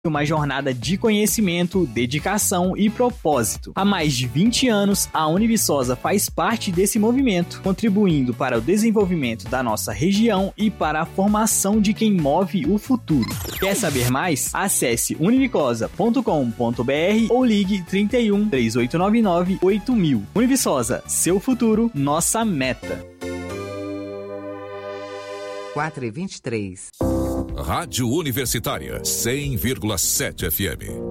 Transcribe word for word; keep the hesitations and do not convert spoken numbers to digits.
Uma jornada de conhecimento, dedicação e propósito. Há mais de vinte anos, a Univiçosa faz parte desse movimento, contribuindo para o desenvolvimento da nossa região e para a formação de quem move o futuro. Quer saber mais? Acesse univicosa ponto com ponto b r ou ligue trinta e um, três oito nove nove, oito mil. Univiçosa, seu futuro, nossa meta. quatro e vinte e três. Rádio Universitária, cem vírgula sete F M.